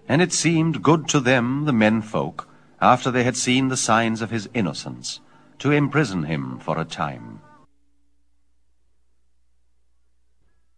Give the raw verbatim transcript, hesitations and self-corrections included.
And it seemed good to them, the menfolk, after they had seen the signs of his innocence, to imprison him for a time.